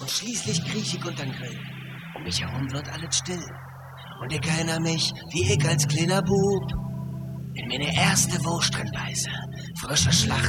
Und schließlich kriech ich unter den Grill. Um mich herum wird alles still. Und ich erinnere mich, wie ich als kleiner Bub in meine erste Wurst drin beiße. Frische Schlacht